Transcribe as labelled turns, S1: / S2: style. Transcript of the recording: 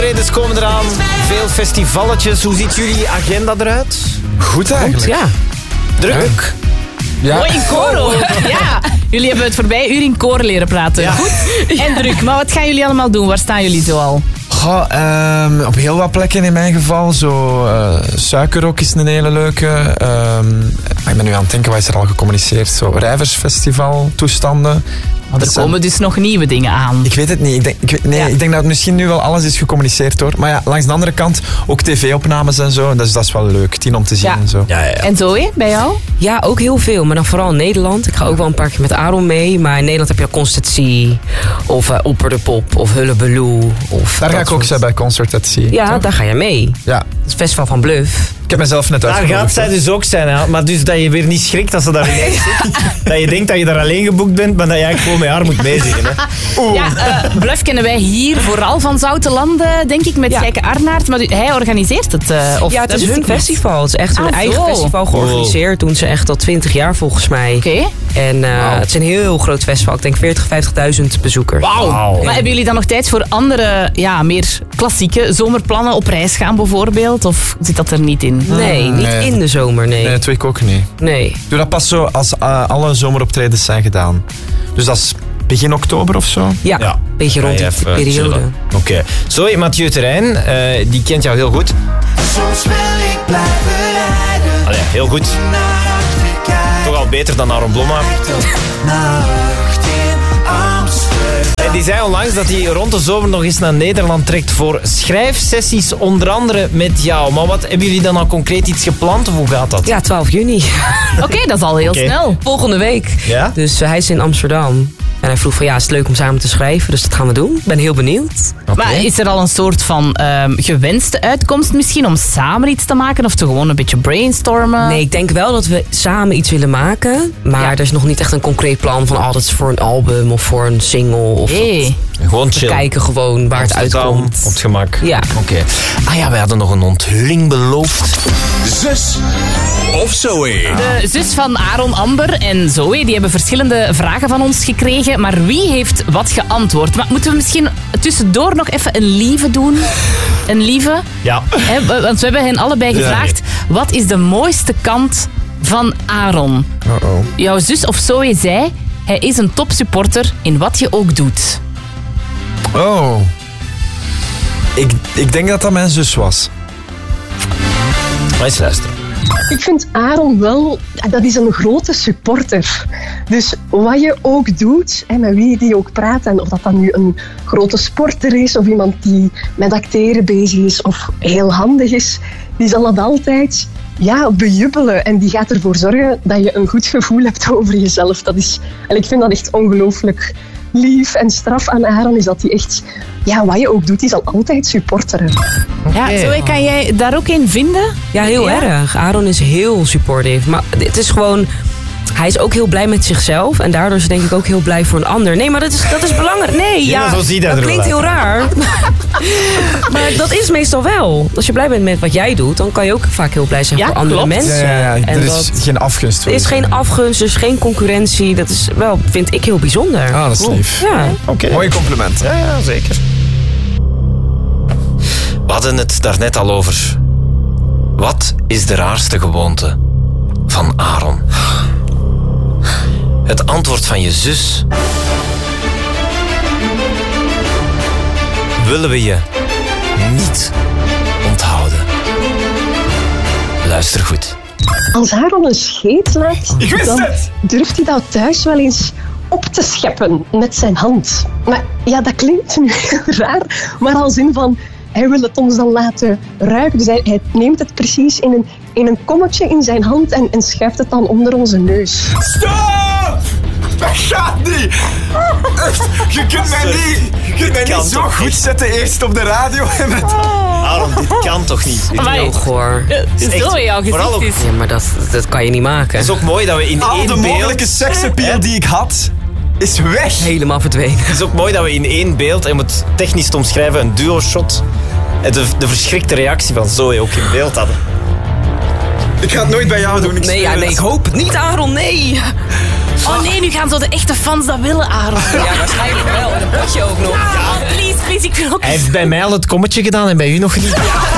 S1: optredens komen eraan. Veel festivalletjes. Hoe ziet jullie agenda eruit?
S2: Goed eigenlijk.
S3: Ja.
S1: Druk.
S2: Ja.
S3: Mooi in koor. Ja, jullie hebben het voorbij uur in koor leren praten.
S1: Ja.
S3: Goed en druk. Maar wat gaan jullie allemaal doen? Waar staan jullie zo al?
S2: Goh, op heel wat plekken in mijn geval. Zo, Suikerrok is een hele leuke. Ik ben nu aan het denken, wat is er al gecommuniceerd? Zo, Rijversfestival, toestanden.
S3: Maar er komen dus nog nieuwe dingen aan.
S2: Ik weet het niet. Ik denk dat misschien nu wel alles is gecommuniceerd hoor. Maar ja, langs de andere kant ook tv-opnames en zo. Dat is wel leuk, 10 om te zien en zo.
S1: Ja.
S3: En Zoe, bij jou?
S4: Ja, ook heel veel. Maar dan vooral in Nederland. Ik ga ook wel een paar keer met Aaron mee. Maar in Nederland heb je al Constantie. Of Opper de Pop. Of Hullabaloo.
S2: Daar ga ik ook zijn bij Concert at Sea.
S4: Ja, daar ga je mee.
S2: Ja.
S4: Het is het festival van Bluff.
S2: Ik heb mezelf net
S1: Daar
S2: uitgenodigd.
S1: gaat zij dus ook zijn. Hè? Maar dus dat je weer niet schrikt als ze daar ineens zit. Dat je denkt dat je daar alleen geboekt bent, maar dat je eigenlijk gewoon met haar moet meezingen. Hè?
S3: Ja, Bluff kennen wij hier vooral van Zoutelanden, denk ik, met
S4: Ja.
S3: Geike Arnaert. Maar hij organiseert het. Of
S4: Ja, het
S3: dat
S4: is
S3: wist
S4: hun
S3: ik niet.
S4: festival. Het is echt hun
S3: Ah,
S4: eigen
S3: zo.
S4: festival georganiseerd. Doen ze echt al 20 jaar volgens mij.
S3: Oké.
S4: En het is een heel groot festival. Ik denk 50.000 bezoekers.
S3: Wauw. Maar hebben jullie dan nog tijd voor andere, meer klassieke zomerplannen? Op reis gaan bijvoorbeeld? Of zit dat er niet in?
S4: Nee, niet
S2: Nee.
S4: in de zomer, nee.
S2: Nee, dat doe ik ook niet.
S4: Nee.
S2: Ik doe dat pas zo als alle zomeroptredens zijn gedaan. Dus dat is begin oktober of zo.
S4: Ja, beetje rond die
S1: Even
S4: periode.
S1: chillen. Oké. Zoe, Mathieu Terrein, die kent jou heel goed.
S5: Soms wil ik blijven rijden.
S1: Allee, heel goed. Toch al beter dan Aaron Blomma.
S5: Nacht in Amsterdam.
S1: En die zei onlangs dat hij rond de zomer nog eens naar Nederland trekt voor schrijfsessies, onder andere met jou. Maar wat, hebben jullie dan al concreet iets gepland of hoe gaat dat?
S4: Ja, 12 juni.
S3: Oké, dat is al heel
S1: Oké.
S3: snel.
S4: Volgende week.
S1: Ja?
S4: Dus hij is in Amsterdam. En hij vroeg van ja, is het leuk om samen te schrijven? Dus dat gaan we doen. Ik ben heel benieuwd.
S3: Maar is er al een soort van gewenste uitkomst misschien om samen iets te maken? Of te gewoon een beetje brainstormen?
S4: Nee, ik denk wel dat we samen iets willen maken. Maar
S3: Ja.
S4: er is nog niet echt een concreet plan van dat is voor een album of voor een single. Of
S3: Hey.
S1: Gewoon
S4: we
S1: chill.
S4: kijken gewoon waar het
S1: Amsterdam,
S4: uitkomt.
S1: op het gemak.
S4: Ja.
S1: Oké. Ah ja, wij hadden nog een onthulling beloofd.
S6: Zus of Zoe.
S3: De zus van Aaron, Amber en Zoe die hebben verschillende vragen van ons gekregen. Maar wie heeft wat geantwoord? Maar moeten we misschien tussendoor nog even een lieve doen? Een lieve?
S1: Ja.
S3: Want we hebben hen allebei gevraagd. Wat is de mooiste kant van Aaron?
S2: Uh-oh.
S3: Jouw zus of Zoe zei... Hij is een topsupporter in wat je ook doet.
S2: Oh. Ik denk dat dat mijn zus was.
S1: Maar eens luisteren.
S7: Ik vind Aaron wel, dat is een grote supporter. Dus wat je ook doet, en met wie die ook praat, en of dat dan nu een grote sporter is, of iemand die met acteren bezig is, of heel handig is, die zal dat altijd bejubelen. En die gaat ervoor zorgen dat je een goed gevoel hebt over jezelf. Dat is, en ik vind dat echt ongelooflijk lief en straf aan Aaron, is dat hij echt, wat je ook doet, die zal altijd supporteren.
S3: Ja, Zoe, kan jij daar ook in vinden?
S4: Ja, heel erg. Aaron is heel supportive. Maar het is gewoon... Hij is ook heel blij met zichzelf. En daardoor is hij denk ik ook heel blij voor een ander. Nee, maar dat is belangrijk. Nee,
S1: Ja, zo ziet hij
S4: dat
S1: er wel
S4: klinkt heel raar. Maar dat is meestal wel. Als je blij bent met wat jij doet, dan kan je ook vaak heel blij zijn
S3: Ja,
S4: voor andere
S3: klopt.
S4: mensen.
S2: Ja,
S4: En
S2: er is geen afgunst.
S4: er is geen afgunst, er is geen concurrentie. Dat is wel, vind ik, heel bijzonder.
S2: Ah, dat is lief.
S4: Ja.
S1: Oké.
S2: Mooie complimenten.
S1: Ja, zeker. We hadden het daarnet al over. Wat is de raarste gewoonte van Aaron? Het antwoord van je zus willen we je niet onthouden. Luister goed.
S7: Als Aaron een scheet laat, dan durft hij dat thuis wel eens op te scheppen met zijn hand. Maar ja, dat klinkt nu heel raar, maar als in van... Hij wil het ons dan laten ruiken. Dus hij neemt het precies in een kommetje in zijn hand en schuift het dan onder onze neus.
S6: Stop! Dat gaat niet! Echt, je kunt mij niet zo goed zetten eerst op de radio en met...
S1: Aaron, dit kan toch niet?
S4: Heel goor.
S3: Zoe, jouw
S1: vooral ook-
S3: gezicht is...
S4: Ja, maar dat kan je niet maken.
S1: Het is ook mooi dat we in
S6: Al
S1: één
S6: de
S1: beeld...
S6: mogelijke seksappeal die ik had, is weg.
S4: Helemaal verdwenen.
S1: Het is ook mooi dat we in één beeld, en om het technisch te omschrijven, een duo-shot, de verschrikte reactie van Zoe ook in beeld hadden.
S6: Ik ga het nooit bij jou doen.
S4: Nee, ik hoop het niet, Aaron, nee.
S3: Oh nee, nu gaan zo de echte fans dat willen, Aaron.
S4: Ja, waarschijnlijk wel. En een potje ook nog.
S3: Please, ik wil ook...
S1: Hij heeft bij mij al het kommetje gedaan en bij u nog niet.